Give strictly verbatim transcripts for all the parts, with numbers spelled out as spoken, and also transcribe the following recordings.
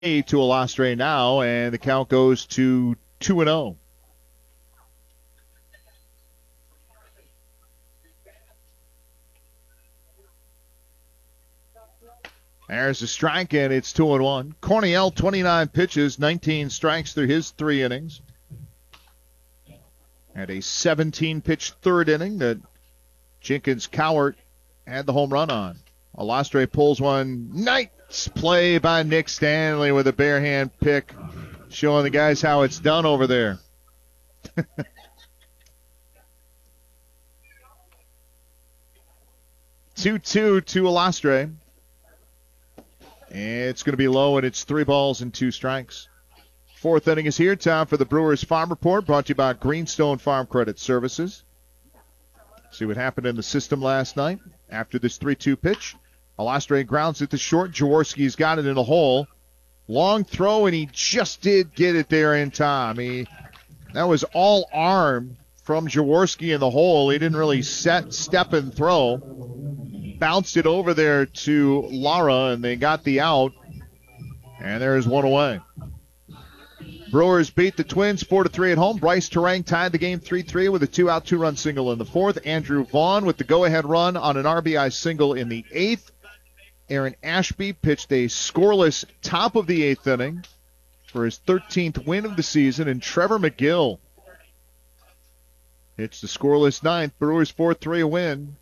to Alastre now, and the count goes to two and oh. There's a strike, and it's two and one. Cornell, twenty-nine pitches, nineteen strikes through his three innings. Had a seventeen-pitch third inning that Jenkins Cowart had the home run on. Alastre pulls one. Nice play by Nick Stanley with a bare hand pick, showing the guys how it's done over there. two two to Alastre. It's going to be low, and it's three balls and two strikes. Fourth inning is here. Time for the Brewers Farm Report, brought to you by Greenstone Farm Credit Services. See what happened in the system last night after this three two pitch. Alastre grounds it to short. Jaworski's got it in the hole. Long throw, and he just did get it there in time. He, that was all arm from Jaworski in the hole. He didn't really set, step, and throw. Bounced it over there to Lara, and they got the out. And there's one away. Brewers beat the Twins four to three at home. Bryce Terang tied the game three three with a two-out, two-run single in the fourth. Andrew Vaughn with the go-ahead run on an R B I single in the eighth. Aaron Ashby pitched a scoreless top of the eighth inning for his thirteenth win of the season. And Trevor McGill hits the scoreless ninth. Brewers four three win.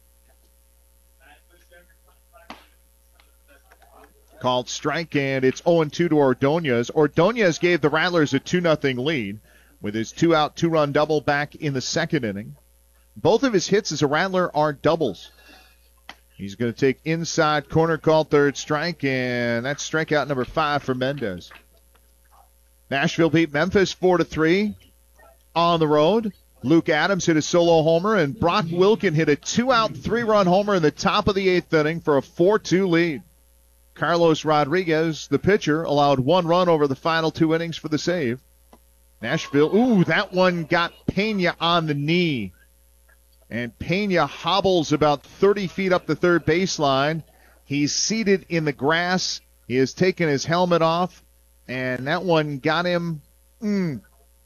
Called strike, and it's oh two to Ordonez. Ordonez gave the Rattlers a two nothing lead with his two-out, two-run double back in the second inning. Both of his hits as a Rattler are doubles. He's going to take inside corner, called third strike, and that's strikeout number five for Mendez. Nashville beat Memphis four to three on the road. Luke Adams hit a solo homer, and Brock Wilken hit a two-out, three-run homer in the top of the eighth inning for a four two lead. Carlos Rodriguez, the pitcher, allowed one run over the final two innings for the save. Nashville, ooh, that one got Pena on the knee. And Pena hobbles about thirty feet up the third baseline. He's seated in the grass. He has taken his helmet off. And that one got him. Mm,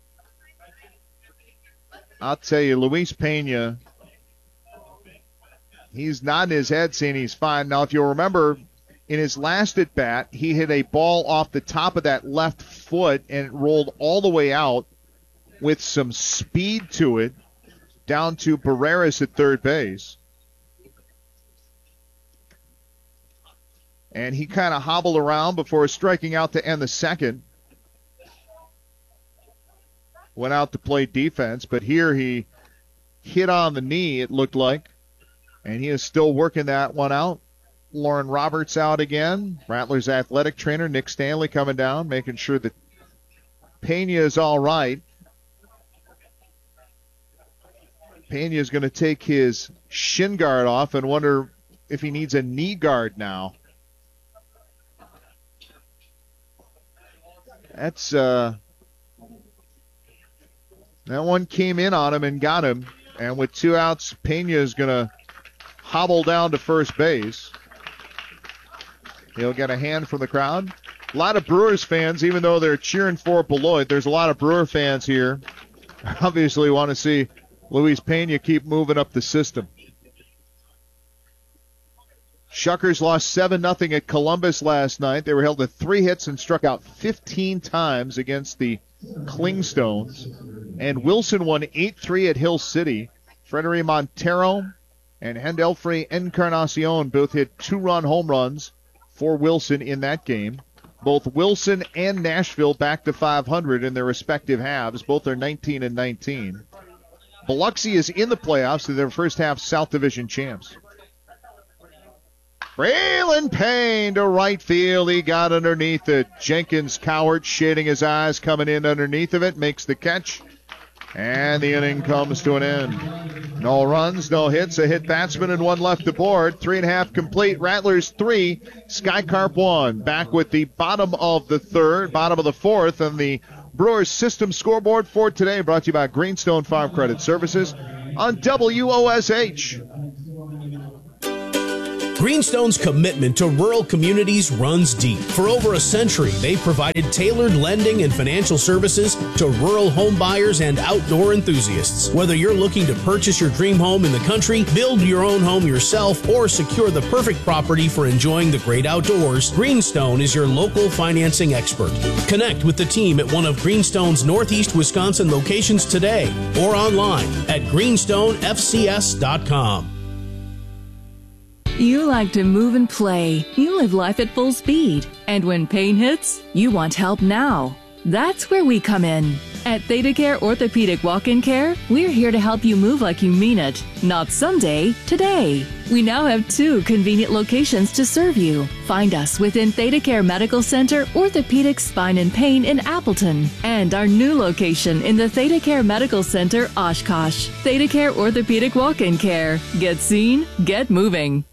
I'll tell you, Luis Pena, he's nodding his head saying he's fine. Now, if you'll remember, in his last at-bat, he hit a ball off the top of that left foot, and it rolled all the way out with some speed to it down to Barreras at third base. And he kind of hobbled around before striking out to end the second. Went out to play defense, but here he hit on the knee, it looked like, and he is still working that one out. Lauren Roberts out again. Rattlers athletic trainer Nick Stanley coming down, making sure that Pena is all right. Pena is going to take his shin guard off and wonder if he needs a knee guard now. That's uh, that one came in on him and got him. And with two outs, Pena is going to hobble down to first base. He'll get a hand from the crowd. A lot of Brewers fans, even though they're cheering for Beloit, there's a lot of Brewer fans here. Obviously want to see Luis Pena keep moving up the system. Shuckers lost seven nothing at Columbus last night. They were held to three hits and struck out fifteen times against the Clingstones. And Wilson won eight three at Hill City. Frederic Montero and Hendelfrey Encarnacion both hit two-run home runs for Wilson in that game. Both Wilson and Nashville back to five hundred in their respective halves. Both are nineteen and nineteen. Biloxi is in the playoffs. They're their first half South Division champs. Braylon Payne to right field. He got underneath it. Jenkins Cowart shading his eyes, coming in underneath of it, makes the catch. And the inning comes to an end. No runs, no hits, a hit batsman, and one left aboard. Three and a half complete. Rattlers three, Skycarp one. Back with the bottom of the third, bottom of the fourth, and the Brewers system scoreboard for today, brought to you by Greenstone Farm Credit Services on W O S H. Greenstone's commitment to rural communities runs deep. For over a century, they've provided tailored lending and financial services to rural home buyers and outdoor enthusiasts. Whether you're looking to purchase your dream home in the country, build your own home yourself, or secure the perfect property for enjoying the great outdoors, Greenstone is your local financing expert. Connect with the team at one of Greenstone's Northeast Wisconsin locations today or online at greenstone f c s dot com. You like to move and play. You live life at full speed. And when pain hits, you want help now. That's where we come in. At ThedaCare Orthopedic Walk-In Care, we're here to help you move like you mean it. Not someday, today. We now have two convenient locations to serve you. Find us within ThedaCare Medical Center, Orthopedic Spine and Pain in Appleton, and our new location in the ThedaCare Medical Center, Oshkosh. ThedaCare Orthopedic Walk-In Care. Get seen, get moving.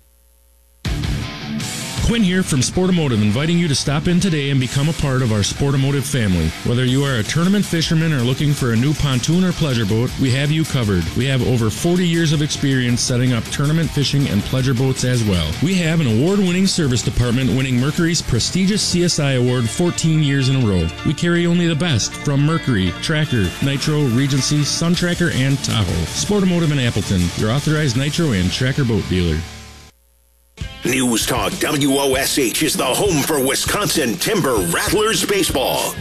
Quinn here from Sportomotive, inviting you to stop in today and become a part of our Sportomotive family. Whether you are a tournament fisherman or looking for a new pontoon or pleasure boat, we have you covered. We have over forty years of experience setting up tournament fishing and pleasure boats as well. We have an award-winning service department winning Mercury's prestigious C S I award fourteen years in a row. We carry only the best from Mercury, Tracker, Nitro, Regency, Sun Tracker, and Tahoe. Sportomotive in Appleton, your authorized Nitro and Tracker boat dealer. News Talk W O S H is the home for Wisconsin Timber Rattlers baseball.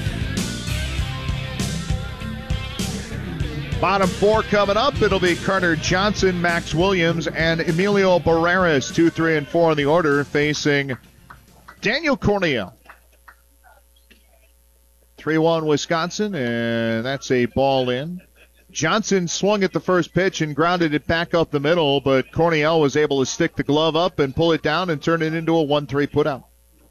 Bottom four coming up. It'll be Carter Johnson, Max Williams, and Emilio Barreras, two, three, and four in the order, facing Daniel Cornell. three one Wisconsin, and that's a ball in. Johnson swung at the first pitch and grounded it back up the middle, but Cornell was able to stick the glove up and pull it down and turn it into a one three putout.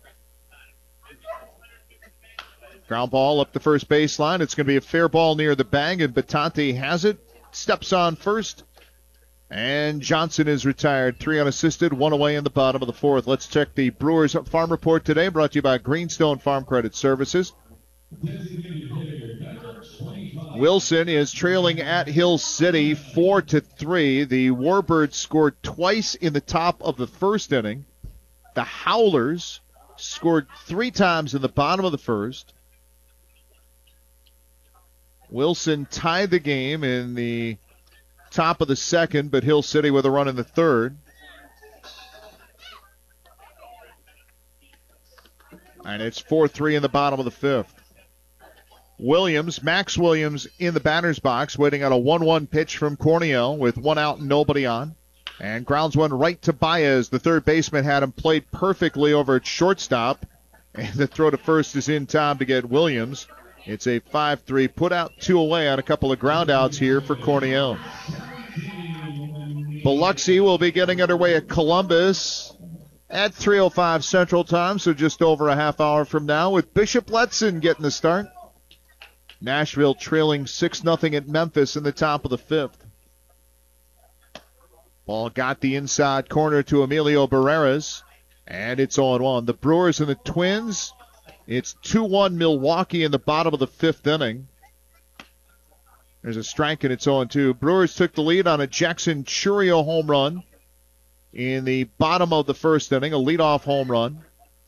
Ground ball up the first baseline. It's going to be a fair ball near the bag, and Batante has it. Steps on first, and Johnson is retired. Three unassisted, one away in the bottom of the fourth. Let's check the Brewers Farm Report today, brought to you by Greenstone Farm Credit Services. Wilson is trailing at Hill City four to three. The Warbirds scored twice in the top of the first inning. The Howlers scored three times in the bottom of the first. Wilson tied the game in the top of the second, but Hill City with a run in the third. And it's four three in the bottom of the fifth. Williams, Max Williams in the batter's box, waiting on a one one pitch from Cornell with one out and nobody on. And grounds one right to Baez. The third baseman had him played perfectly over at shortstop. And the throw to first is in time to get Williams. It's a five three put out, two away on a couple of ground outs here for Cornell. Biloxi will be getting underway at Columbus at three oh five Central Time, so just over a half hour from now, with Bishop Letson getting the start. Nashville trailing six nothing at Memphis in the top of the fifth. Ball got the inside corner to Emilio Barreras, and it's oh one. The Brewers and the Twins, it's two one Milwaukee in the bottom of the fifth inning. There's a strike, and it's oh two. Brewers took the lead on a Jackson Churio home run in the bottom of the first inning, a leadoff home run.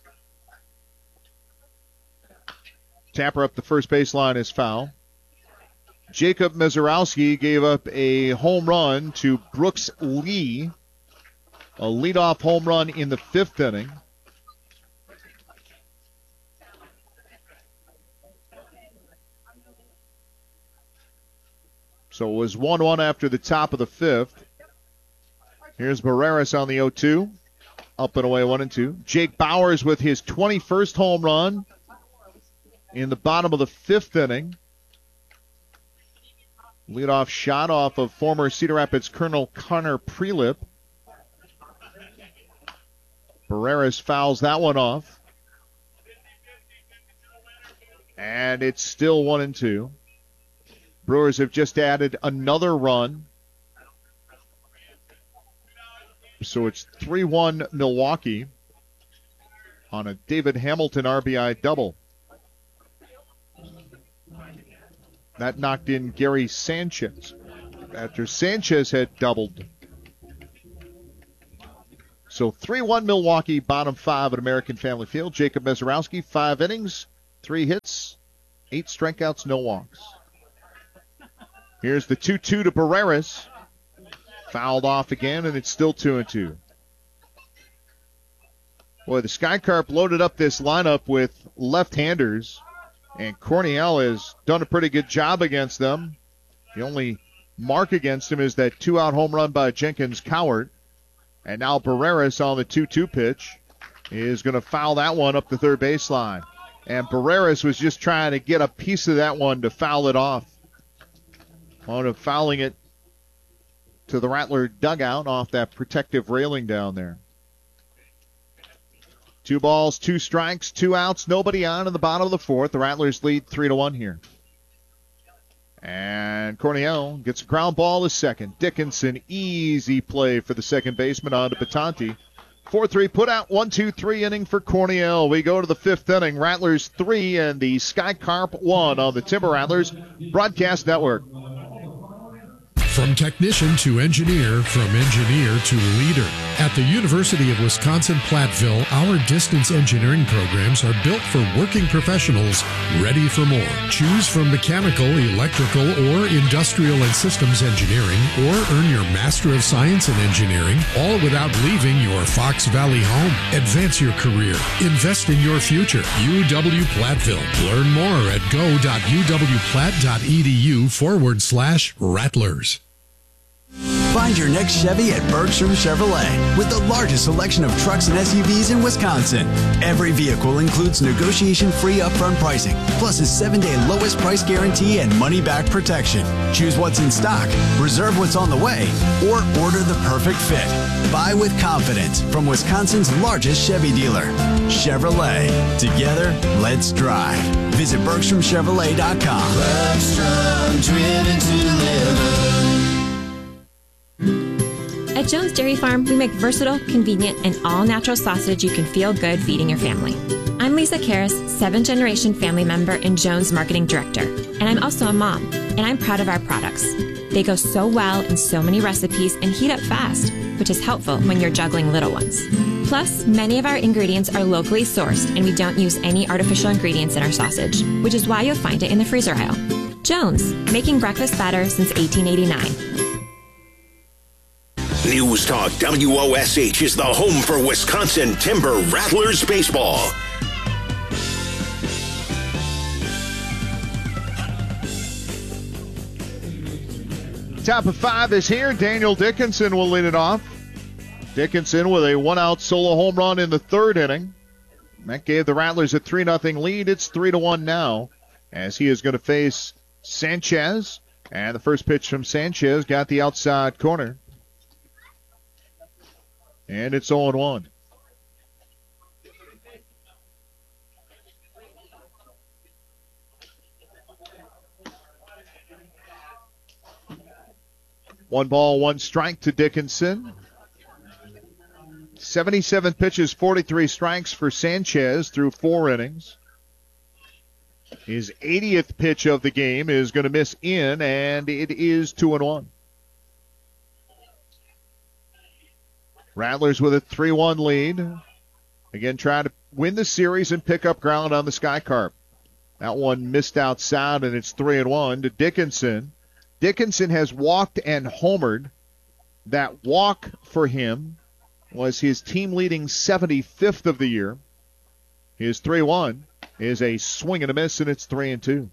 Tapper up the first baseline is foul. Jacob Mizorowski gave up a home run to Brooks Lee. A leadoff home run in the fifth inning. So it was one one after the top of the fifth. Here's Barreras on the oh two. Up and away, one and two. Jake Bowers with his twenty-first home run in the bottom of the fifth inning. Leadoff shot off of former Cedar Rapids Colonel Connor Prelip. Barreras fouls that one off. And it's still one and two. Brewers have just added another run. So it's three one Milwaukee on a David Hamilton R B I double. That knocked in Gary Sanchez after Sanchez had doubled. So three one Milwaukee, bottom five at American Family Field. Jacob Mezarowski, five innings, three hits, eight strikeouts, no walks. Here's the two two to Barreras. Fouled off again, and it's still two and two. Boy, the Sky Carp loaded up this lineup with left-handers, and Cornell has done a pretty good job against them. The only mark against him is that two-out home run by Jenkins Cowart. And now Barreras on the two two pitch is going to foul that one up the third baseline. And Barreras was just trying to get a piece of that one to foul it off. On of fouling it to the Rattler dugout off that protective railing down there. Two balls, two strikes, two outs, nobody on in the bottom of the fourth. The Rattlers lead three to one here. And Cornell gets a ground ball to second. Dickinson, easy play for the second baseman on to Batanti. four three put out, one two three inning for Cornell. We go to the fifth inning. Rattlers three and the Sky Carp one on the Timber Rattlers Broadcast Network. From technician to engineer, from engineer to leader. At the University of Wisconsin-Platteville, our distance engineering programs are built for working professionals ready for more. Choose from mechanical, electrical, or industrial and systems engineering, or earn your Master of Science in Engineering, all without leaving your Fox Valley home. Advance your career. Invest in your future. U W-Platteville. Learn more at go.uwplatt.edu forward slash Rattlers. Find your next Chevy at Bergstrom Chevrolet with the largest selection of trucks and S U Vs in Wisconsin. Every vehicle includes negotiation-free upfront pricing, plus a seven-day lowest price guarantee and money-back protection. Choose what's in stock, reserve what's on the way, or order the perfect fit. Buy with confidence from Wisconsin's largest Chevy dealer, Chevrolet. Together, let's drive. Visit Bergstrom Chevrolet dot com. Bergstrom, driven to deliver. At Jones Dairy Farm, we make versatile, convenient, and all-natural sausage you can feel good feeding your family. I'm Lisa Karras, seventh-generation family member and Jones Marketing Director, and I'm also a mom, and I'm proud of our products. They go so well in so many recipes and heat up fast, which is helpful when you're juggling little ones. Plus, many of our ingredients are locally sourced, and we don't use any artificial ingredients in our sausage, which is why you'll find it in the freezer aisle. Jones, making breakfast better since eighteen eighty-nine. News Talk W O S H is the home for Wisconsin Timber Rattlers baseball. Top of five is here. Daniel Dickinson will lead it off. Dickinson with a one-out solo home run in the third inning. That gave the Rattlers a three nothing lead. It's three to one now as he is going to face Sanchez. And the first pitch from Sanchez got the outside corner. And it's oh one. One ball, one strike to Dickinson. seventy-seven pitches, forty-three strikes for Sanchez through four innings. His eightieth pitch of the game is going to miss in, and it is two and one. Rattlers with a three one lead. Again, trying to win the series and pick up ground on the Sky Carp. That one missed outside, and it's three and one to Dickinson. Dickinson has walked and homered. That walk for him was his team-leading seventy-fifth of the year. His three one is a swing and a miss, and it's three and two.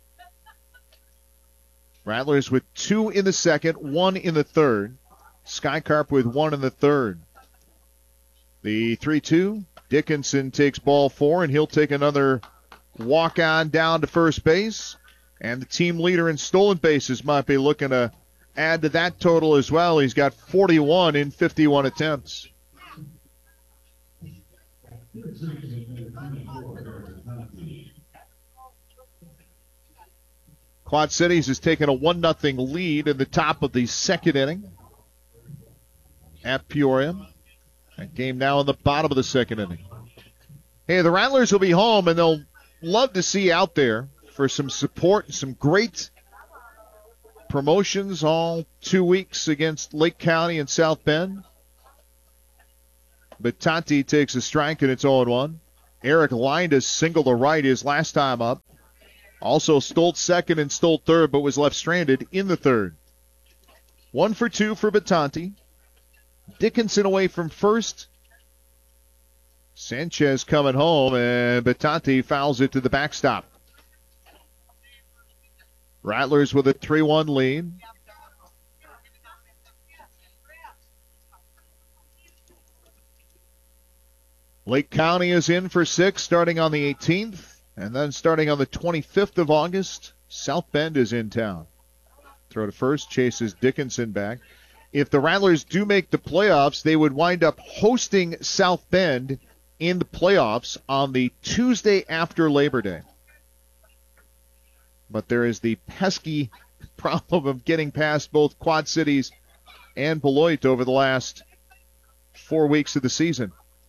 Rattlers with two in the second, one in the third. Sky Carp with one in the third. The three two, Dickinson takes ball four, and he'll take another walk on down to first base. And the team leader in stolen bases might be looking to add to that total as well. He's got forty-one in fifty-one attempts. Quad Cities has taken a one nothing lead in the top of the second inning at Peoria. That game now in the bottom of the second inning. Hey, the Rattlers will be home, and they'll love to see you out there for some support and some great promotions all two weeks against Lake County and South Bend. Batanti takes a strike, and it's oh one. Eric lined a single to right his last time up. Also stole second and stole third, but was left stranded in the third. One for two for Batanti. Dickinson away from first. Sanchez coming home, and Batanti fouls it to the backstop. Rattlers with a three one lead. Lake County is in for six, starting on the eighteenth. And then starting on the twenty-fifth of August, South Bend is in town. Throw to first, chases Dickinson back. If the Rattlers do make the playoffs, they would wind up hosting South Bend in the playoffs on the Tuesday after Labor Day. But there is the pesky problem of getting past both Quad Cities and Beloit over the last four weeks of the season.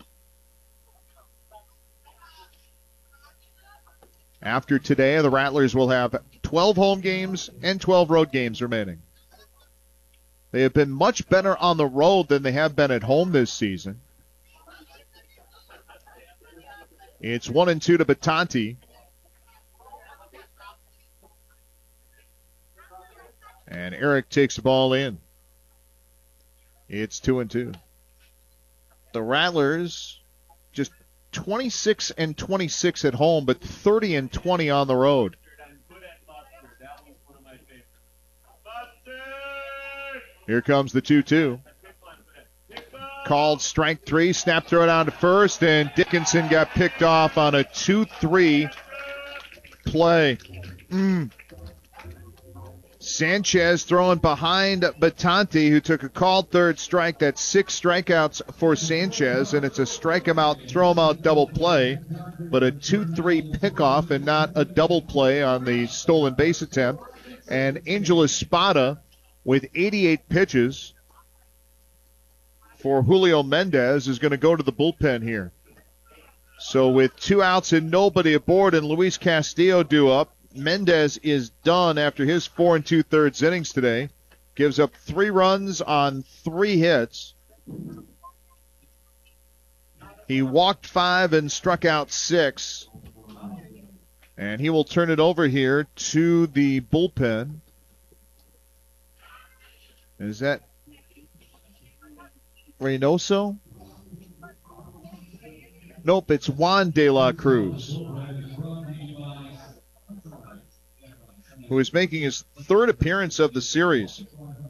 After today, the Rattlers will have twelve home games and twelve road games remaining. They have been much better on the road than they have been at home this season. It's one and two to Batanti. And Eric takes the ball in. It's two and two. The Rattlers just twenty-six and twenty-six at home, but thirty and twenty on the road. Here comes the two two. Called strike three, snap throw down to first, and Dickinson got picked off on a two three play. Mm. Sanchez throwing behind Batanti, who took a called third strike. That's six strikeouts for Sanchez, and it's a strike him out, throw him out double play, but a two three pickoff and not a double play on the stolen base attempt. And Angel Espada with eighty-eight pitches for Julio Mendez is going to go to the bullpen here. So with two outs and nobody aboard and Luis Castillo due up, Mendez is done after his four and two-thirds innings today. Gives up three runs on three hits. He walked five and struck out six. And he will turn it over here to the bullpen. Is that Reynoso? Nope, it's Juan De La Cruz, who is making his third appearance of the series.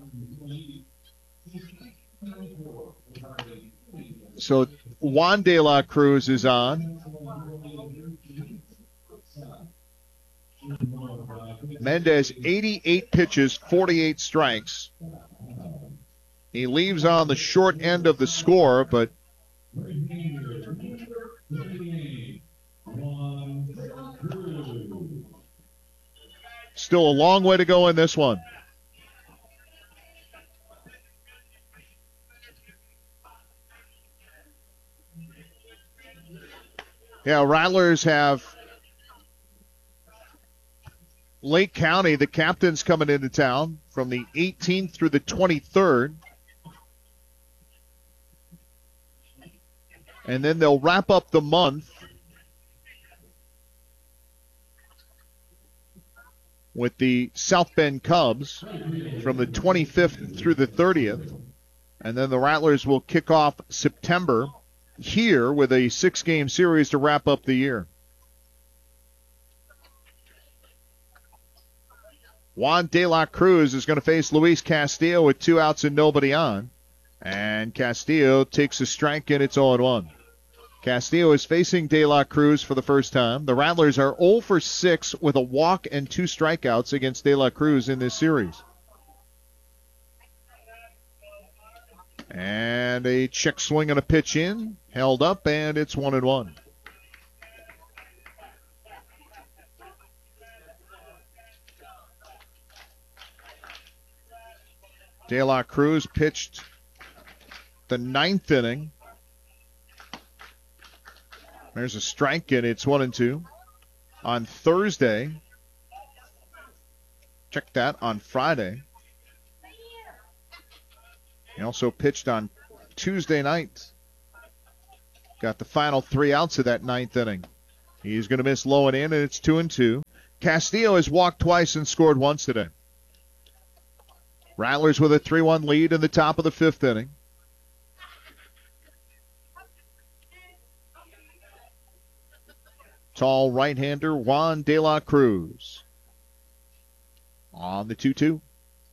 So Juan De La Cruz is on. Mendez, eighty-eight pitches, forty-eight strikes. He leaves on the short end of the score, but still a long way to go in this one. Yeah, Rattlers have Lake County, the captains coming into town from the eighteenth through the twenty-third. And then they'll wrap up the month with the South Bend Cubs from the twenty-fifth through the thirtieth. And then the Rattlers will kick off September here with a six-game series to wrap up the year. Juan De La Cruz is going to face Luis Castillo with two outs and nobody on. And Castillo takes a strike, and it's oh one. Castillo is facing De La Cruz for the first time. The Rattlers are oh for six with a walk and two strikeouts against De La Cruz in this series. And a check swing and a pitch in, held up, and it's one and one. De La Cruz pitched the ninth inning. There's a strike, and it's one and two. On Thursday, check that, on Friday. He also pitched on Tuesday night got the final three outs of that ninth inning. He's going to miss low and in, and it's two and two. Castillo has walked twice and scored once today. Rattlers with a three one lead in the top of the fifth inning. Tall right-hander Juan De La Cruz on the two two.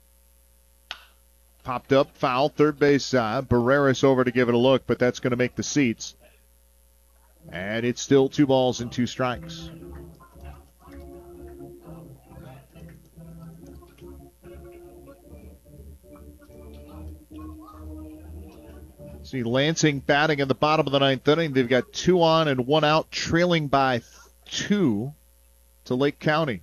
Popped up, foul, third base side. Barreras over to give it a look, but that's going to make the seats. And it's still two balls and two strikes. See Lansing batting in the bottom of the ninth inning. They've got two on and one out, trailing by two to Lake County.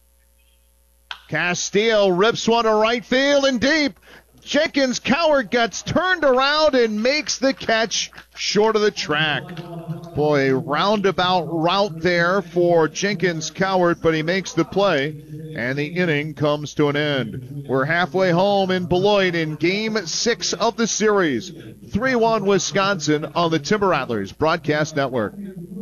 Castillo rips one to right field and deep. Jenkins Cowart gets turned around and makes the catch short of the track. Boy, a roundabout route there for Jenkins Cowart, but he makes the play, and the inning comes to an end. We're halfway home in Beloit in Game six of the series. three one Wisconsin on the Timber Rattlers Broadcast Network.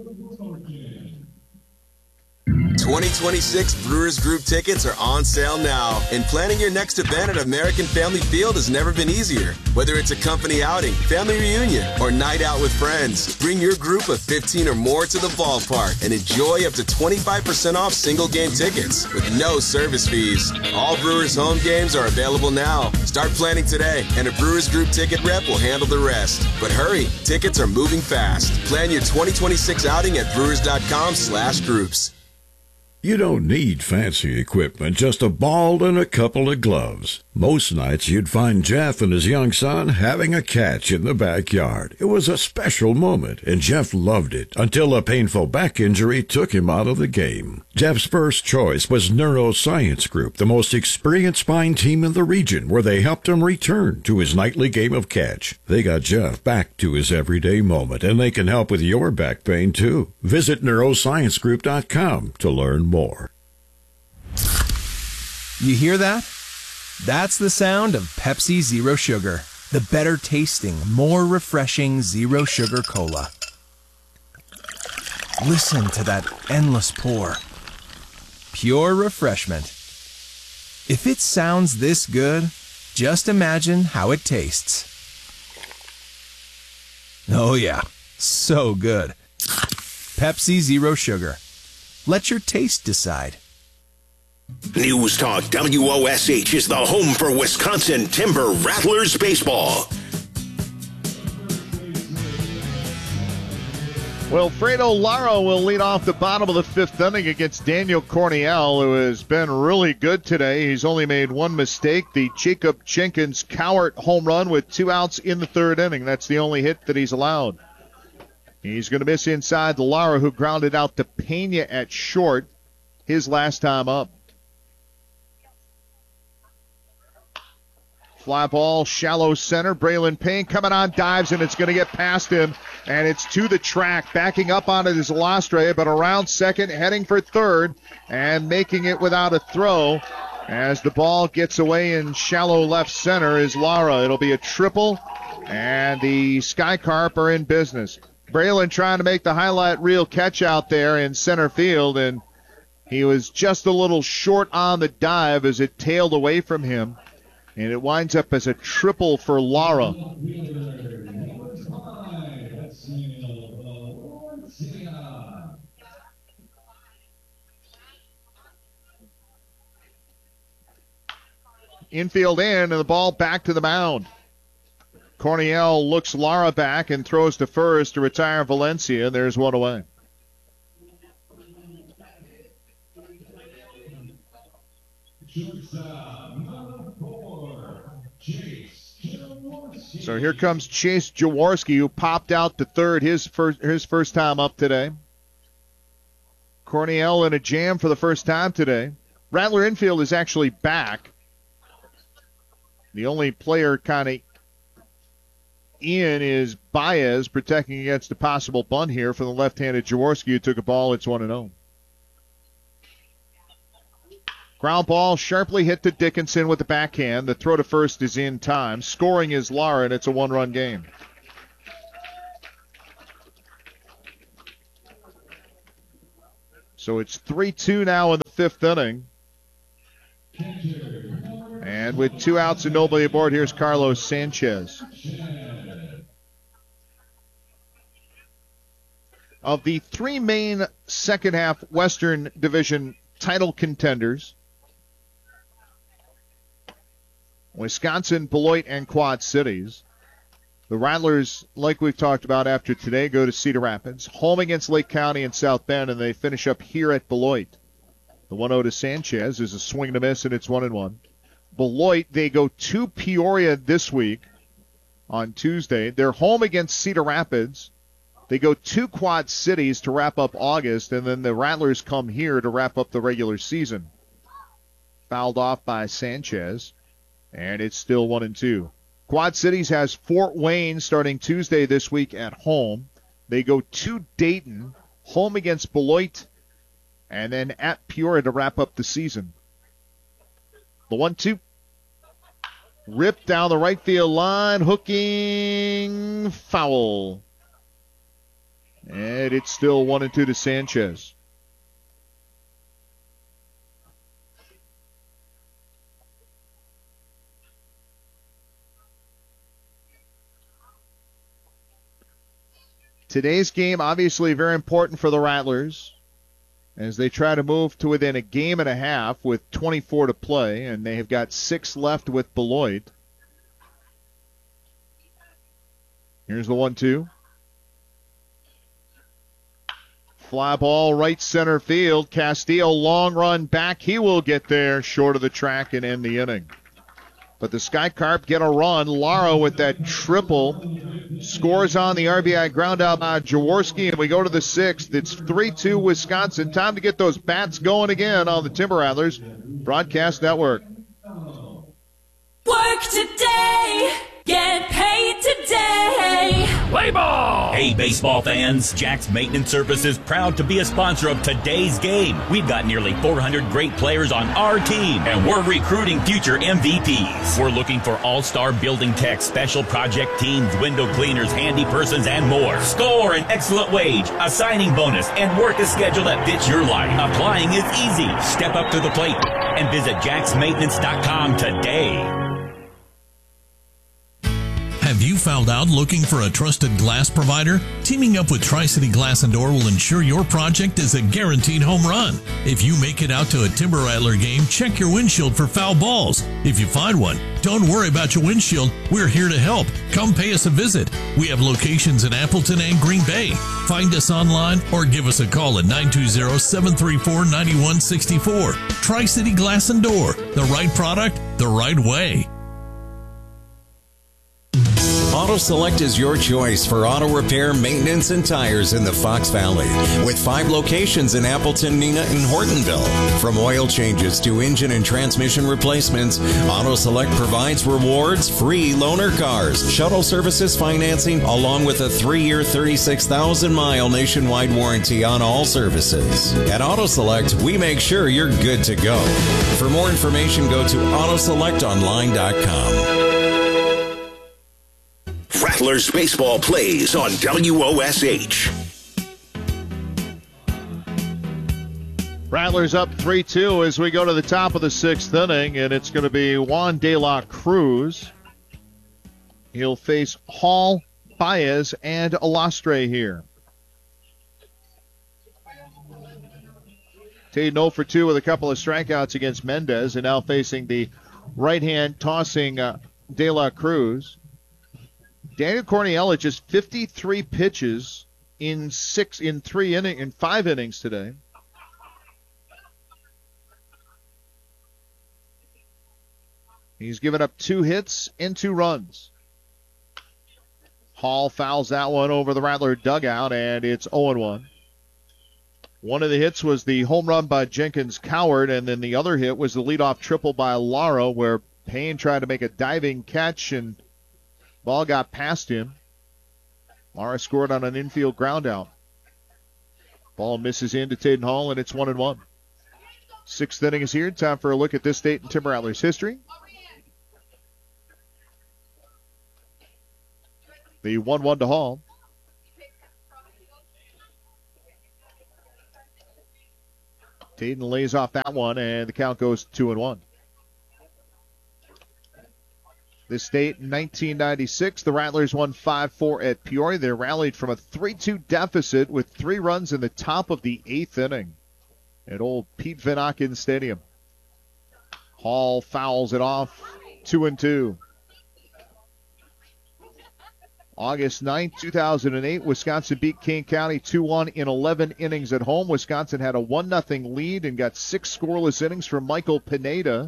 twenty twenty-six Brewers Group tickets are on sale now, and planning your next event at American Family Field has never been easier. Whether it's a company outing, family reunion, or night out with friends, bring your group of fifteen or more to the ballpark and enjoy up to twenty-five percent off single game tickets with no service fees. All Brewers home games are available now. Start planning today, and a Brewers Group ticket rep will handle the rest. But hurry, tickets are moving fast. Plan your twenty twenty-six outing at brewers.com slash groups. You don't need fancy equipment, just a ball and a couple of gloves. Most nights you'd find Jeff and his young son having a catch in the backyard. It was a special moment, and Jeff loved it until a painful back injury took him out of the game. Jeff's first choice was Neuroscience Group, the most experienced spine team in the region, where they helped him return to his nightly game of catch. They got Jeff back to his everyday moment, and they can help with your back pain, too. Visit neuroscience group dot com to learn more. You hear that? That's the sound of Pepsi Zero Sugar, the better tasting, more refreshing zero sugar cola. Listen to that endless pour. Pure refreshment. If it sounds this good, just imagine how it tastes. Oh yeah, so good. Pepsi Zero Sugar. Let your taste decide. News Talk W O S H is the home for Wisconsin Timber Rattlers baseball. Well, Fredo Lara will lead off the bottom of the fifth inning against Daniel Corniel, who has been really good today. He's only made one mistake, the Jacob Jenkins Cowart home run with two outs in the third inning. That's the only hit that he's allowed. He's going to miss inside to Lara, who grounded out to Pena at short his last time up. Fly ball, shallow center. Braylon Payne coming on, dives, and it's going to get past him. And it's to the track, backing up on it is Lastre, but around second, heading for third, and making it without a throw. As the ball gets away in shallow left center is Lara. It'll be a triple, and the Skycarp are in business. Braylon trying to make the highlight reel catch out there in center field, and he was just a little short on the dive as it tailed away from him. And it winds up as a triple for Lara. Infield in, and the ball back to the mound. Corniel looks Lara back and throws to first to retire Valencia. There's one away. So here comes Chase Jaworski, who popped out to third his first his first time up today. Corniel in a jam for the first time today. Rattler infield is actually back. The only player kind of in is Baez, protecting against a possible bunt here for the left-handed Jaworski, who took a ball. It's one and oh. Ground ball sharply hit to Dickinson with the backhand. The throw to first is in time. Scoring is Lara, and it's a one-run game. So it's three two now in the fifth inning. And with two outs and nobody aboard, here's Carlos Sanchez. Of the three main second half Western Division title contenders, Wisconsin, Beloit, and Quad Cities, the Rattlers, like we've talked about after today, go to Cedar Rapids, home against Lake County and South Bend, and they finish up here at Beloit. The one oh to Sanchez is a swing and a miss, and it's one and one. Beloit, they go to Peoria this week on Tuesday. They're home against Cedar Rapids. They go to Quad Cities to wrap up August, and then the Rattlers come here to wrap up the regular season. Fouled off by Sanchez, and it's still one and two. Quad Cities has Fort Wayne starting Tuesday this week at home. They go to Dayton, home against Beloit, and then at Peoria to wrap up the season. The one two. Ripped down the right field line, hooking, foul. And it's still one and two to Sanchez. Today's game obviously very important for the Rattlers as they try to move to within a game and a half with twenty-four to play, and they have got six left with Beloit. Here's the one two. Fly ball right center field. Castillo long run back. He will get there short of the track and end the inning. But the Sky Carp get a run. Lara with that triple scores on the R B I ground out by Jaworski, and we go to the sixth. It's three two Wisconsin. Time to get those bats going again on the Timber Rattlers Broadcast Network. Work today, get paid today. Play ball! Hey, baseball fans, Jack's Maintenance Services proud to be a sponsor of today's game. We've got nearly four hundred great players on our team, and we're recruiting future M V Ps. We're looking for all-star building techs, special project teams, window cleaners, handy persons, and more. Score an excellent wage, a signing bonus, and work a schedule that fits your life. Applying is easy. Step up to the plate and visit jacks maintenance dot com today. Have you found out looking for a trusted glass provider? Teaming up with Tri-City Glass and Door will ensure your project is a guaranteed home run. If you make it out to a Timber Rattler game, check your windshield for foul balls. If you find one, don't worry about your windshield. We're here to help. Come pay us a visit. We have locations in Appleton and Green Bay. Find us online or give us a call at nine two zero, seven three four, nine one six four. Tri-City Glass and Door. The right product, the right way. Auto Select is your choice for auto repair, maintenance, and tires in the Fox Valley. With five locations in Appleton, Neenah, and Hortonville. From oil changes to engine and transmission replacements, Auto Select provides rewards, free loaner cars, shuttle services financing, along with a three-year, thirty-six thousand mile nationwide warranty on all services. At Auto Select, we make sure you're good to go. For more information, go to auto select online dot com. Rattlers baseball plays on W O S H. Rattlers up three two as we go to the top of the sixth inning, and it's going to be Juan De La Cruz. He'll face Hall, Baez, and Alastre here. Taden oh for two with a couple of strikeouts against Mendez, and now facing the right-hand tossing uh, De La Cruz. Daniel Corniella just fifty-three pitches in six, in three inning, in five innings today. He's given up two hits and two runs. Hall fouls that one over the Rattler dugout, and it's oh and one. One of the hits was the home run by Jenkins Coward, and then the other hit was the leadoff triple by Lara, where Payne tried to make a diving catch, and ball got past him. Lara scored on an infield ground out. Ball misses into Taden Hall, and it's one and one. Sixth inning is here. Time for a look at this date in Timber Rattlers history. The one one to Hall. Taden lays off that one, and the count goes two and one. This date, nineteen ninety-six, the Rattlers won five four at Peoria. They rallied from a three two deficit with three runs in the top of the eighth inning at old Pete Van Auken Stadium. Hall fouls it off, two and two. August ninth, two thousand eight, Wisconsin beat Kane County two one in eleven innings at home. Wisconsin had a one nothing lead and got six scoreless innings from Michael Pineda.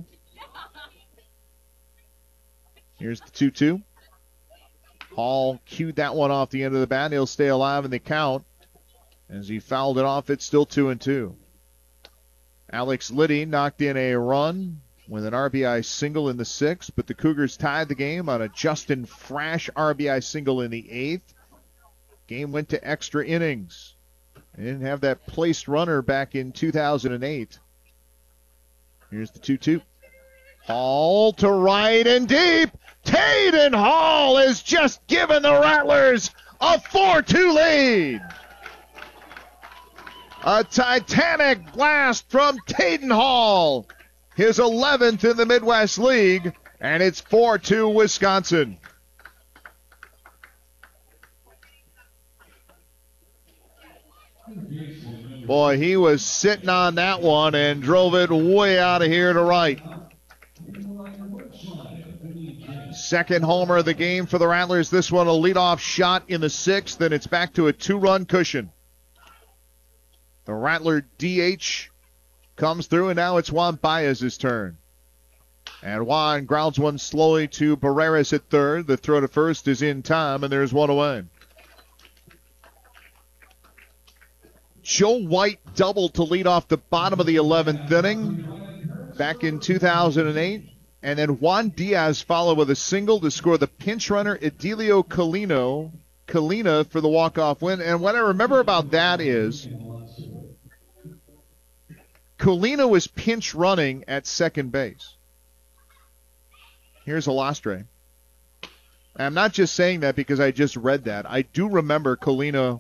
Here's the two two. Hall cued that one off the end of the bat. He'll stay alive in the count. As he fouled it off, it's still two and two. Alex Liddy knocked in a run with an R B I single in the sixth, but the Cougars tied the game on a Justin Frash R B I single in the eighth. Game went to extra innings. They didn't have that placed runner back in two thousand eight. Here's the two two. Hall to right and deep. Taden Hall has just given the Rattlers a four two lead. A titanic blast from Taden Hall. His eleventh in the Midwest League, and it's four two Wisconsin. Boy, he was sitting on that one and drove it way out of here to right. Second homer of the game for the Rattlers. This one a leadoff shot in the sixth, and it's back to a two-run cushion. The Rattler D H comes through, and now it's Juan Baez's turn. And Juan grounds one slowly to Barreras at third. The throw to first is in time, and there's one away. Joe White doubled to lead off the bottom of the eleventh inning back in two thousand eight. And then Juan Diaz followed with a single to score the pinch runner Edilio Colino, Colina for the walk-off win. And what I remember about that is Colina was pinch running at second base. Here's Alastre. I'm not just saying that because I just read that. I do remember Colina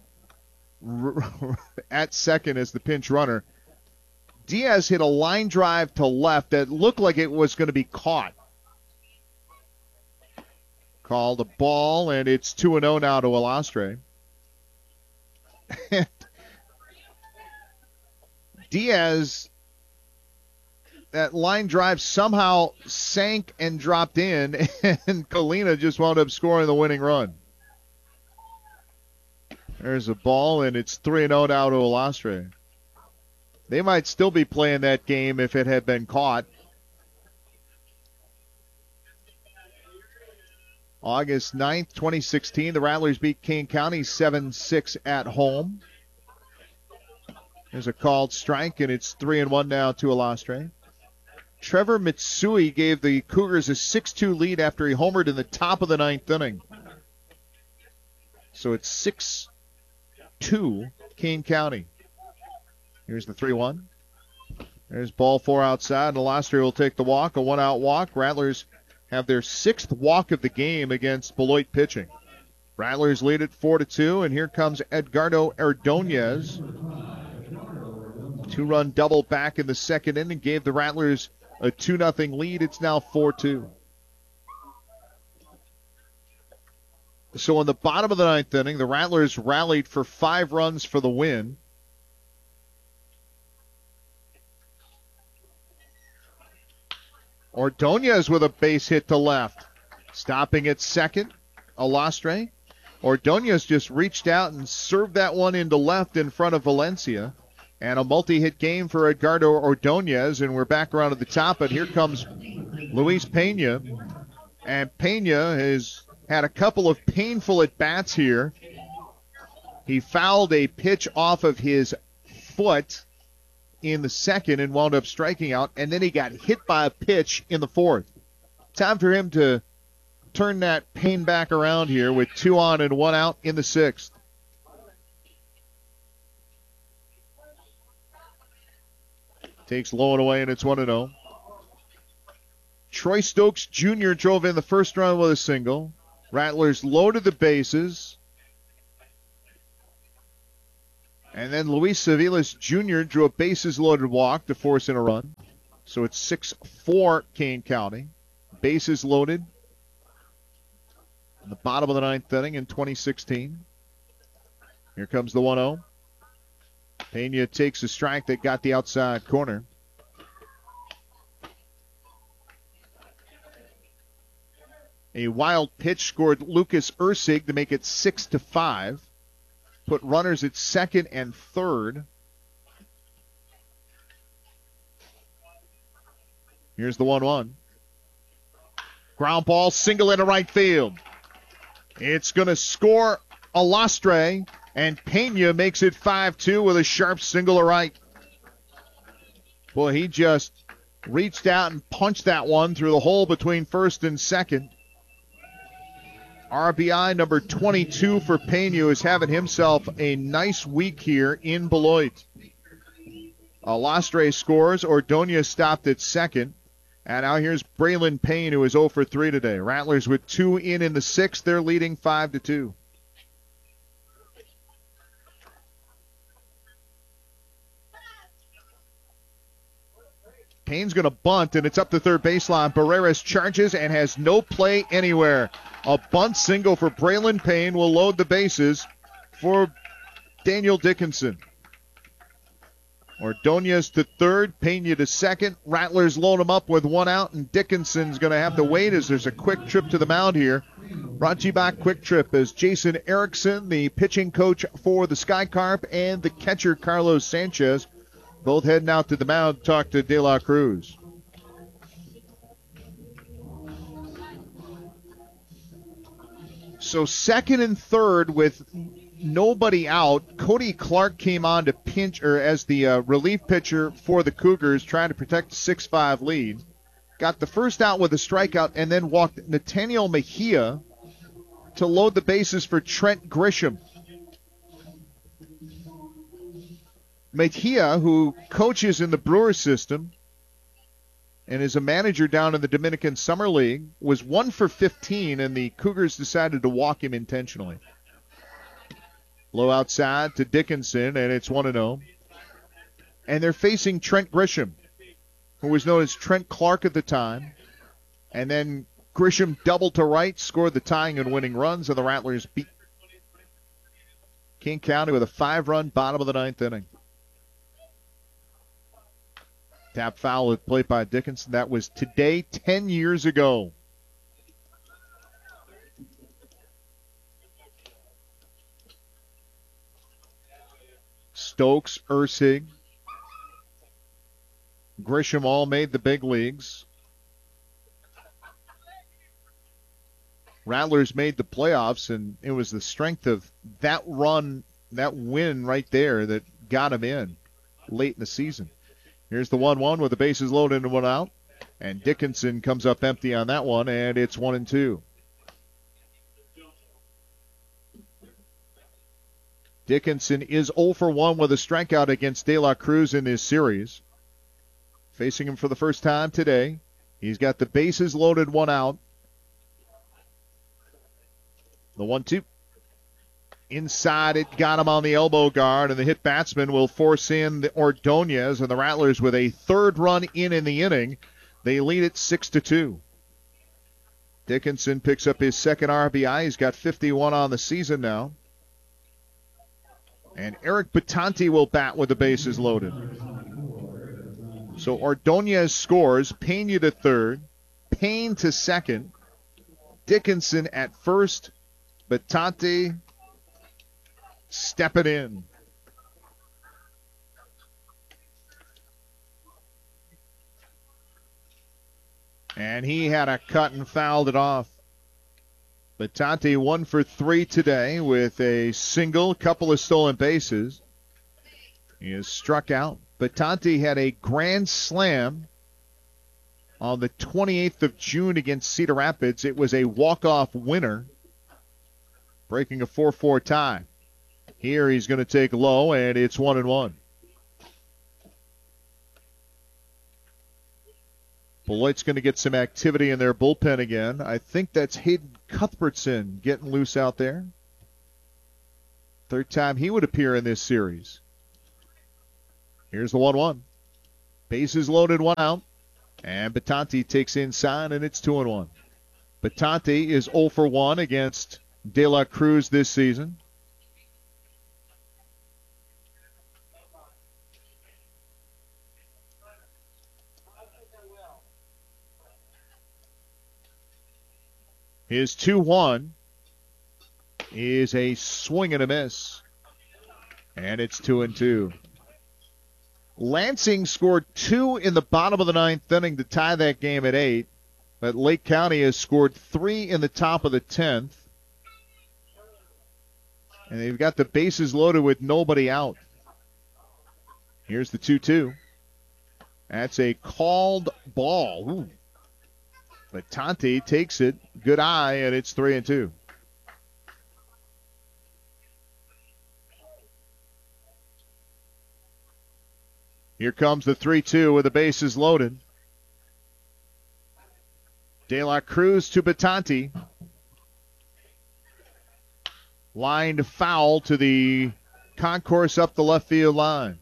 at second as the pinch runner. Diaz hit a line drive to left that looked like it was going to be caught. Called a ball, and it's two and oh now to Alastre. Diaz, that line drive somehow sank and dropped in, and Colina just wound up scoring the winning run. There's a ball, and it's three and oh now to Alastre. They might still be playing that game if it had been caught. August ninth, twenty sixteen, the Rattlers beat Kane County seven six at home. There's a called strike, and it's three and one now to Alastre. Trevor Mitsui gave the Cougars a six two lead after he homered in the top of the ninth inning. So it's six two Kane County. Here's the three one. There's ball four outside, and Alastre will take the walk, a one-out walk. Rattlers have their sixth walk of the game against Beloit pitching. Rattlers lead it four to two, and here comes Edgardo Ordonez. Two-run double back in the second inning gave the Rattlers a two nothing lead. It's now four two. So in the bottom of the ninth inning, the Rattlers rallied for five runs for the win. Ordonez with a base hit to left. Stopping at second, Alastre. Ordonez just reached out and served that one into left in front of Valencia. And a multi-hit game for Edgardo Ordonez. And we're back around to the top. And here comes Luis Pena. And Pena has had a couple of painful at-bats here. He fouled a pitch off of his foot in the second and wound up striking out, and then he got hit by a pitch in the fourth. Time for him to turn that pain back around here with two on and one out in the sixth. Takes low and away, and it's one and oh. Troy Stokes Junior drove in the first run with a single. Rattlers loaded the bases. And then Luis Sevilas Junior drew a bases-loaded walk to force in a run. So it's six four Kane County. Bases loaded in the bottom of the ninth inning in twenty sixteen. Here comes the one oh. Pena takes a strike that got the outside corner. A wild pitch scored Lucas Ursig to make it six to five. Put runners at second and third. Here's the one one. Ground ball, single into right field. It's going to score Alastre, and Pena makes it five two with a sharp single to right. Boy, he just reached out and punched that one through the hole between first and second. R B I number twenty-two for Pena is having himself a nice week here in Beloit. Alastre scores. Ordonez stopped at second. And now here's Braylon Payne, who is oh for three today. Rattlers with two in in the sixth. They're leading five to two. Payne's going to bunt, and it's up the third baseline. Barreras charges and has no play anywhere. A bunt single for Braylon Payne will load the bases for Daniel Dickinson. Ordonez to third, Pena to second. Rattlers load him up with one out, and Dickinson's going to have to wait as there's a quick trip to the mound here. Brought to you by Quick Trip as Jason Erickson, the pitching coach for the Sky Carp, and the catcher Carlos Sanchez, both heading out to the mound to talk to De La Cruz. So second and third with nobody out. Cody Clark came on to pinch or as the uh, relief pitcher for the Cougars, trying to protect the six five lead. Got the first out with a strikeout and then walked Nathaniel Mejia to load the bases for Trent Grisham. Mejia, who coaches in the Brewers system and is a manager down in the Dominican Summer League, was one for fifteen, and the Cougars decided to walk him intentionally. Low outside to Dickinson, and it's one and oh. And they're facing Trent Grisham, who was known as Trent Clark at the time. And then Grisham doubled to right, scored the tying and winning runs, and the Rattlers beat King County with a five-run bottom of the ninth inning. Tap foul at plate by Dickinson. That was today, ten years ago. Stokes, Ursig, Grisham all made the big leagues. Rattlers made the playoffs, and it was the strength of that run, that win right there that got them in late in the season. Here's the one one with the bases loaded and one out. And Dickinson comes up empty on that one, and it's one and two. Dickinson is oh for one with a strikeout against De La Cruz in this series. Facing him for the first time today. He's got the bases loaded, one out. The one two. Inside, it got him on the elbow guard, and the hit batsman will force in the Ordonez, and the Rattlers with a third run in in the inning. They lead it six to two. Dickinson picks up his second R B I. He's got fifty-one on the season now. And Eric Batanti will bat with the bases loaded. So Ordonez scores, Pena to third, Payne to second, Dickinson at first, Batanti stepping in. And he had a cut and fouled it off. Batanti one for three today with a single, couple of stolen bases. He is struck out. Batanti had a grand slam on the twenty-eighth of June against Cedar Rapids. It was a walk-off winner, breaking a four four tie. Here he's going to take low, and it's one and one. Beloit's going to get some activity in their bullpen again. I think that's Hayden Cuthbertson getting loose out there. Third time he would appear in this series. Here's the one one. Bases loaded, one out. And Batante takes inside, and it's two and one. Batante is oh for one against De La Cruz this season. His two one is a swing and a miss. And it's two and two. Lansing scored two in the bottom of the ninth inning to tie that game at eight. But Lake County has scored three in the top of the tenth. And they've got the bases loaded with nobody out. Here's the two two. That's a called ball. Ooh. Batante takes it. Good eye, and it's three and two. Here comes the three two with the bases loaded. De La Cruz to Batante. Lined foul to the concourse up the left field line.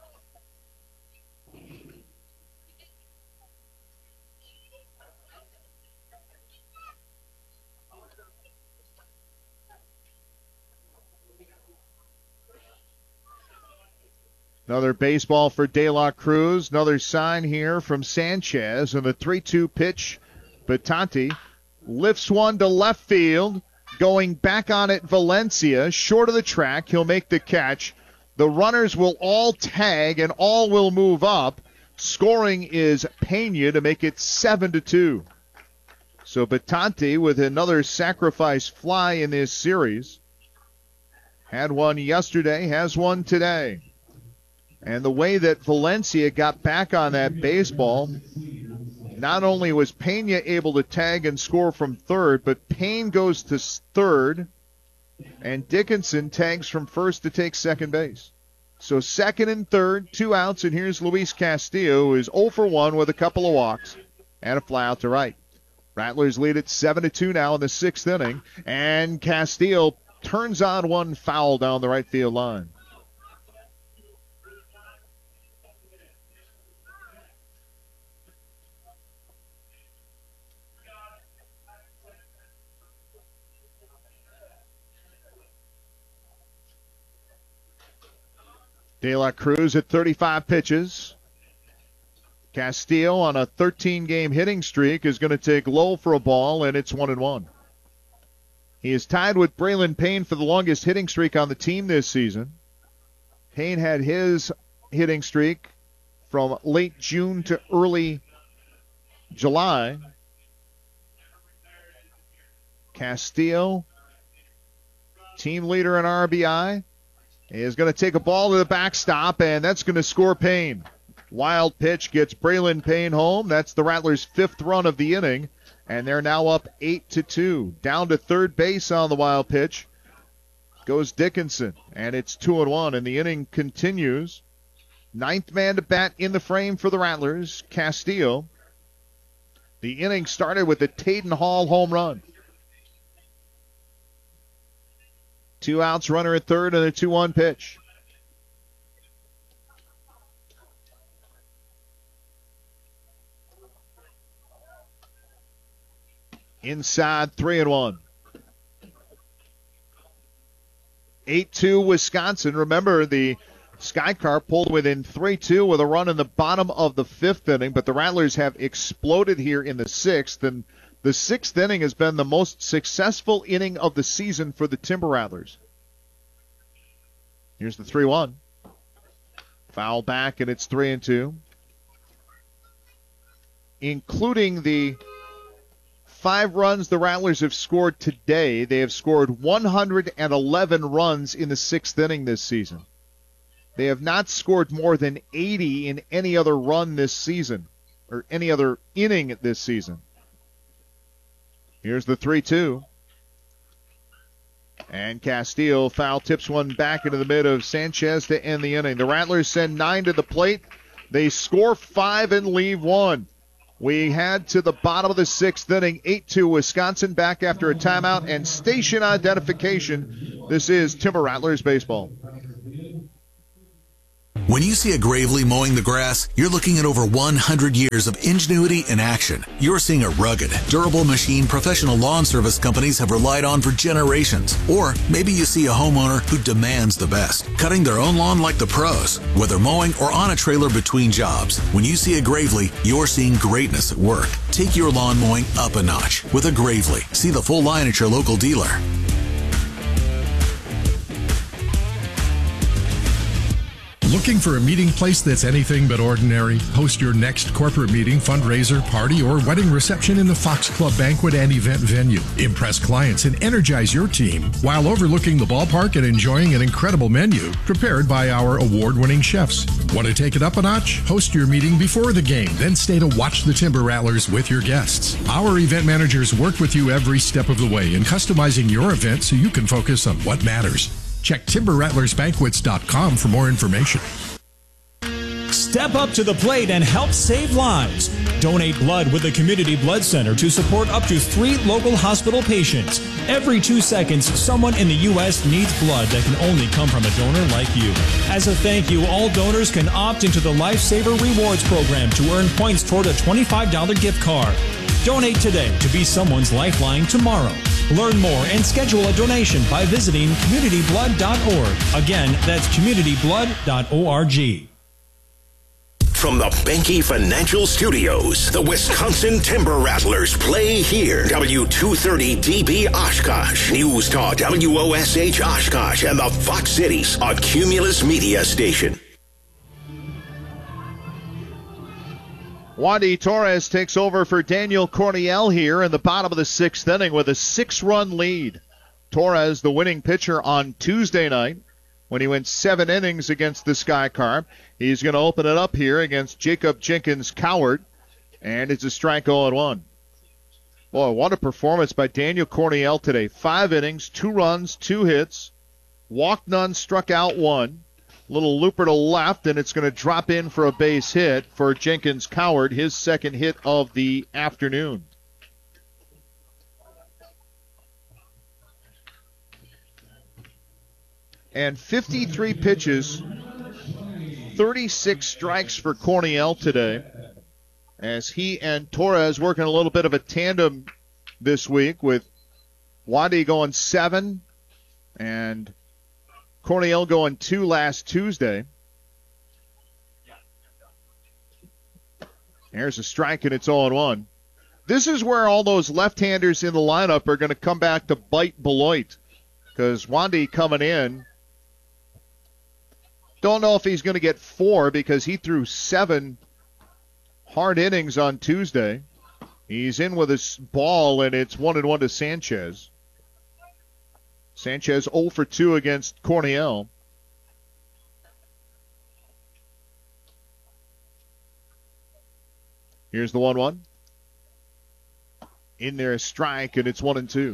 Another baseball for De La Cruz. Another sign here from Sanchez. And the three two pitch. Batante lifts one to left field. Going back on it, Valencia. Short of the track. He'll make the catch. The runners will all tag and all will move up. Scoring is Pena to make it seven to two. So Batante with another sacrifice fly in this series. Had one yesterday, has one today. And the way that Valencia got back on that baseball, not only was Pena able to tag and score from third, but Payne goes to third, and Dickinson tags from first to take second base. So second and third, two outs, and here's Luis Castillo, who is oh for one with a couple of walks and a fly out to right. Rattlers lead it seven to two now in the sixth inning, and Castillo turns on one foul down the right field line. De La Cruz at thirty-five pitches. Castillo on a thirteen-game hitting streak is going to take low for a ball, and it's one and one. He is tied with Braylon Payne for the longest hitting streak on the team this season. Payne had his hitting streak from late June to early July. Castillo, team leader in R B I. He is going to take a ball to the backstop, and that's going to score Payne. Wild pitch gets Braylon Payne home. That's the Rattlers' fifth run of the inning, and they're now up eight to two. Down to third base on the wild pitch goes Dickinson, and it's two and one, and the inning continues. Ninth man to bat in the frame for the Rattlers, Castillo. The inning started with a Taden Hall home run. Two outs, runner at third, and a two one pitch. Inside, three and one. eight two Wisconsin. Remember, the Sky Car pulled within three two with a run in the bottom of the fifth inning, but the Rattlers have exploded here in the sixth, and the sixth inning has been the most successful inning of the season for the Timber Rattlers. Here's the three one. Foul back, and it's three and two. Including the five runs the Rattlers have scored today, they have scored one hundred eleven runs in the sixth inning this season. They have not scored more than eighty in any other run this season, or any other inning this season. Here's the three two. And Castillo foul tips one back into the mid of Sanchez to end the inning. The Rattlers send nine to the plate. They score five and leave one. We head to the bottom of the sixth inning, eight two Wisconsin, back after a timeout and station identification. This is Timber Rattlers baseball. When you see a Gravely mowing the grass, you're looking at over one hundred years of ingenuity in action. You're seeing a rugged, durable machine professional lawn service companies have relied on for generations. Or maybe you see a homeowner who demands the best, cutting their own lawn like the pros, whether mowing or on a trailer between jobs. When you see a Gravely, you're seeing greatness at work. Take your lawn mowing up a notch with a Gravely. See the full line at your local dealer. Looking for a meeting place that's anything but ordinary? Host your next corporate meeting, fundraiser, party, or wedding reception in the Fox Club banquet and event venue. Impress clients and energize your team while overlooking the ballpark and enjoying an incredible menu prepared by our award-winning chefs. Want to take it up a notch? Host your meeting before the game, then stay to watch the Timber Rattlers with your guests. Our event managers work with you every step of the way in customizing your event so you can focus on what matters. Check timber rattlers banquets dot com for more information. Step up to the plate and help save lives. Donate blood with the Community Blood Center to support up to three local hospital patients. Every two seconds, someone in the U S needs blood that can only come from a donor like you. As a thank you, all donors can opt into the Lifesaver Rewards program to earn points toward a twenty-five dollars gift card. Donate today to be someone's lifeline tomorrow. Learn more and schedule a donation by visiting community blood dot org. Again, that's community blood dot org. From the Benke Financial Studios, the Wisconsin Timber Rattlers play here. W two thirty D B Oshkosh, News Talk W O S H Oshkosh, and the Fox Cities, a Cumulus media station. Wandy Torres takes over for Daniel Corniel here in the bottom of the sixth inning with a six-run lead. Torres, the winning pitcher on Tuesday night when he went seven innings against the Sky Carp. He's going to open it up here against Jacob Jenkins Coward, and it's a strike oh and one. Boy, what a performance by Daniel Corniel today. Five innings, two runs, two hits, walked none, struck out one. Little looper to left, and it's going to drop in for a base hit for Jenkins Coward, his second hit of the afternoon. And fifty-three pitches, thirty-six strikes for Corniel today, as he and Torres working a little bit of a tandem this week, with Wandy going seven and Corniel going two last Tuesday. There's a strike, and it's oh and one. This is where all those left-handers in the lineup are going to come back to bite Beloit, because Wandy coming in, don't know if he's going to get four because he threw seven hard innings on Tuesday. He's in with his ball, and it's one and one to Sanchez. Sanchez oh for two against Corniel. Here's the one one. In there a strike, and it's one and two.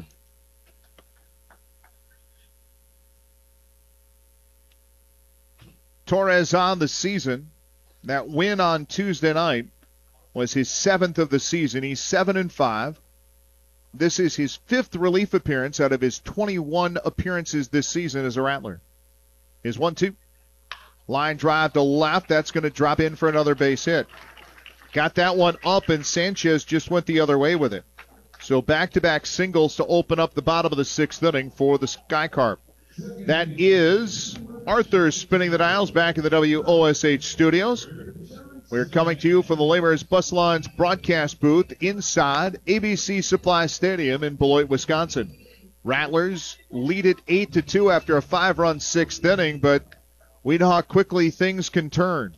Torres on the season. That win on Tuesday night was his seventh of the season. He's seven and five. This is his fifth relief appearance out of his twenty-one appearances this season as a Rattler. His one two. Line drive to left. That's going to drop in for another base hit. Got that one up, and Sanchez just went the other way with it. So back-to-back singles to open up the bottom of the sixth inning for the Sky Carp. That is Arthur spinning the dials back in the W O S H studios. We're coming to you from the Laborers Bus Lines broadcast booth inside A B C Supply Stadium in Beloit, Wisconsin. Rattlers lead it eight to two after a five-run sixth inning, but we know how quickly things can turn.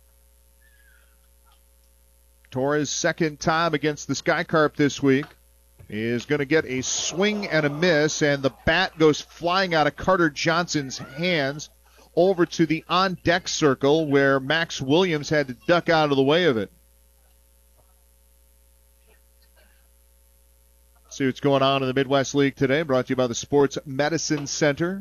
Torres' second time against the Sky Carp this week is going to get a swing and a miss, and the bat goes flying out of Carter Johnson's hands over to the on-deck circle where Max Williams had to duck out of the way of it. See what's going on in the Midwest League today, brought to you by the Sports Medicine Center.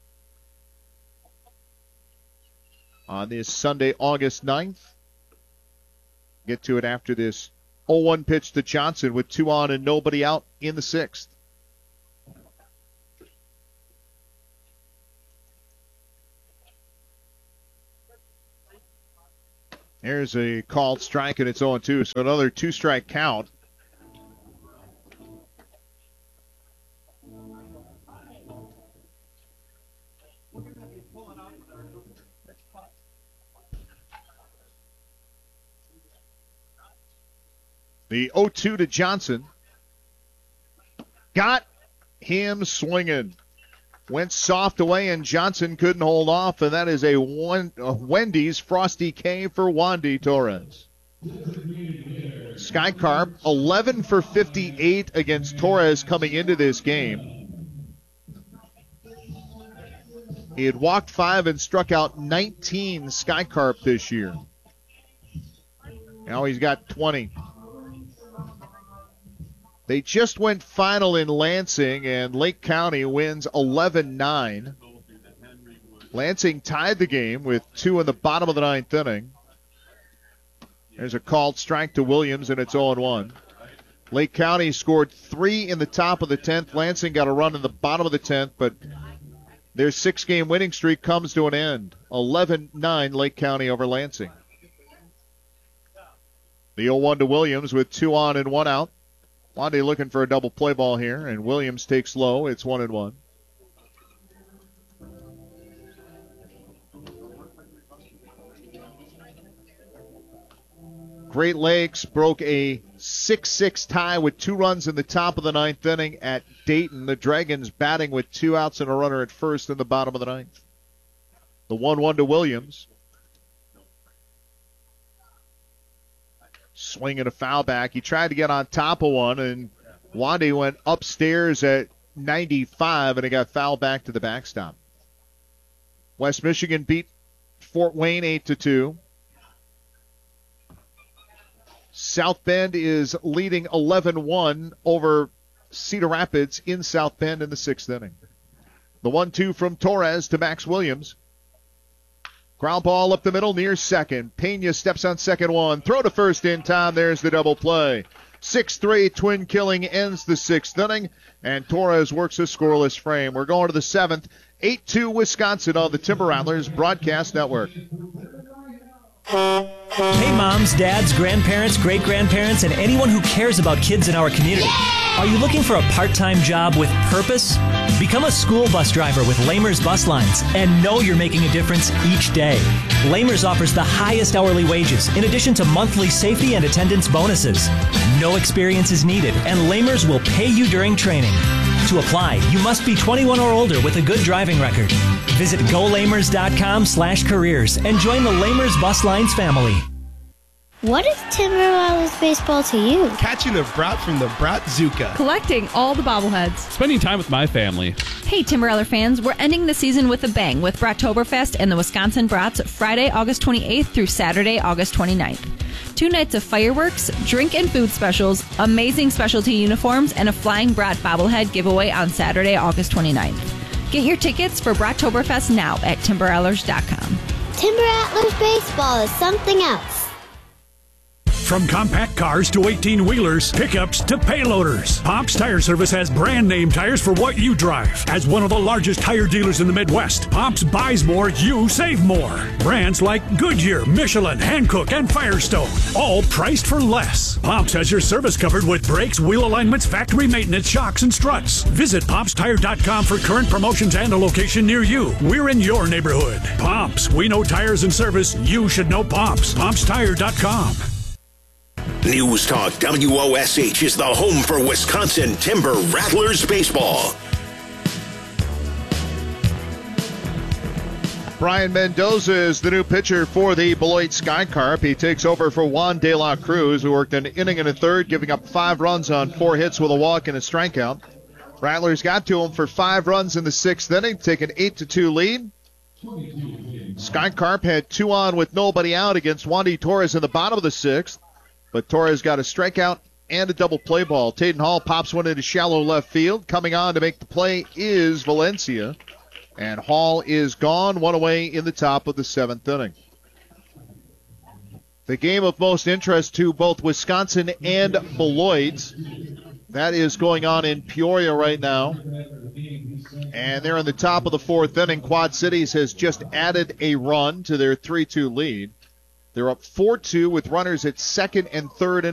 On this Sunday, August ninth. Get to it after this oh one pitch to Johnson with two on and nobody out in the sixth. There's a called strike, and it's oh two, so another two-strike count. The oh two to Johnson. Got him swinging. Went soft away, and Johnson couldn't hold off, and that is a, one, a Wendy's Frosty K for Wandy Torres. Sky Carp, eleven for fifty-eight against Torres coming into this game. He had walked five and struck out nineteen Sky Carp this year. Now he's got twenty. They just went final in Lansing, and Lake County wins eleven nine. Lansing tied the game with two in the bottom of the ninth inning. There's a called strike to Williams, and it's oh one. Lake County scored three in the top of the tenth. Lansing got a run in the bottom of the tenth, but their six-game winning streak comes to an end. eleven nine Lake County over Lansing. The oh one to Williams with two on and one out. Wandy looking for a double play ball here, and Williams takes low. It's one and one. Great Lakes broke a six six tie with two runs in the top of the ninth inning at Dayton. The Dragons batting with two outs and a runner at first in the bottom of the ninth. The one one to Williams. Swinging a foul back. He tried to get on top of one, and Wandy went upstairs at ninety-five, and it got fouled back to the backstop. West Michigan beat Fort Wayne eight to two. South Bend is leading eleven one over Cedar Rapids in South Bend in the sixth inning. The one two from Torres to Max Williams. Ground ball up the middle near second. Pena steps on second one. Throw to first in time. There's the double play. six three twin killing ends the sixth inning, and Torres works a scoreless frame. We're going to the seventh. eight two Wisconsin on the Timber Rattlers Broadcast Network. Hey moms, dads, grandparents, great-grandparents, and anyone who cares about kids in our community. Are you looking for a part-time job with purpose? Become a school bus driver with Lamers Bus Lines and know you're making a difference each day. Lamers offers the highest hourly wages in addition to monthly safety and attendance bonuses. No experience is needed, and Lamers will pay you during training. To apply, you must be twenty-one or older with a good driving record. Visit golamers.com slash careers and join the Lamers Bus Lines family. What is Timber Rattlers baseball to you? Catching a brat from the Bratzuka. Collecting all the bobbleheads. Spending time with my family. Hey, Timber Rattler fans, we're ending the season with a bang with Brattoberfest and the Wisconsin Brats Friday, August twenty-eighth through Saturday, August twenty-ninth. Two nights of fireworks, drink and food specials, amazing specialty uniforms, and a Flying Brat bobblehead giveaway on Saturday, August twenty-ninth. Get your tickets for Brattoberfest now at timber rattlers dot com. Timber Rattlers baseball is something else. From compact cars to eighteen-wheelers, pickups to payloaders, Pomp's Tire Service has brand name tires for what you drive. As one of the largest tire dealers in the Midwest, Pomp's buys more, you save more. Brands like Goodyear, Michelin, Hankook, and Firestone, all priced for less. Pomp's has your service covered with brakes, wheel alignments, factory maintenance, shocks, and struts. Visit pomps tire dot com for current promotions and a location near you. We're in your neighborhood. Pomp's, we know tires and service. You should know Pomp's. pomps tire dot com. News Talk W O S H is the home for Wisconsin Timber Rattlers baseball. Brian Mendoza is the new pitcher for the Beloit Sky Carp. He takes over for Juan De La Cruz, who worked an inning and a third, giving up five runs on four hits with a walk and a strikeout. Rattlers got to him for five runs in the sixth inning, take an eight to two lead. Sky Carp had two on with nobody out against Wandy Torres in the bottom of the sixth. But Torres got a strikeout and a double play ball. Taden Hall pops one into shallow left field. Coming on to make the play is Valencia. And Hall is gone, one away in the top of the seventh inning. The game of most interest to both Wisconsin and Beloit. That is going on in Peoria right now. And they're in the top of the fourth inning. Quad Cities has just added a run to their three two lead. They're up four two with runners at second and third.